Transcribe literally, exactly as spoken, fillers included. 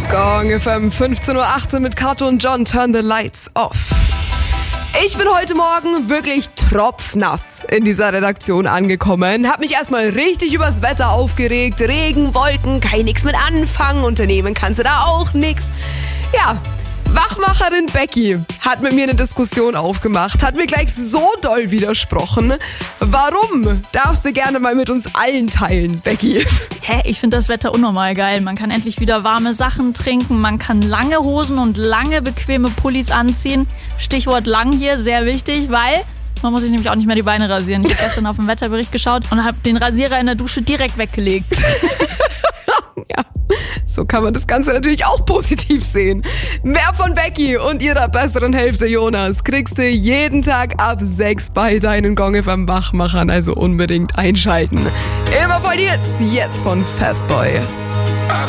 Gong F M fünfzehn Uhr achtzehn mit Kato und John, turn the lights off. Ich bin heute Morgen wirklich tropfnass in dieser Redaktion angekommen. Hab mich erstmal richtig übers Wetter aufgeregt. Regen, Wolken, kann ich nix mit anfangen. Unternehmen kannst du da auch nix. Ja, Wachmacherin Becky hat mit mir eine Diskussion aufgemacht, hat mir gleich so doll widersprochen. Warum? Darfst du gerne mal mit uns allen teilen, Becky. Hä, ich finde das Wetter unnormal geil. Man kann endlich wieder warme Sachen trinken, man kann lange Hosen und lange bequeme Pullis anziehen. Stichwort lang hier, sehr wichtig, weil man muss sich nämlich auch nicht mehr die Beine rasieren. Ich habe gestern auf den Wetterbericht geschaut und habe den Rasierer in der Dusche direkt weggelegt. Ja, so kann man das Ganze natürlich auch positiv sehen. Mehr von Becky und ihrer besseren Hälfte Jonas kriegst du jeden Tag ab sechs bei deinen Gong F M Wachmachern, also unbedingt einschalten. Immer voll die Hits, jetzt von Fastboy.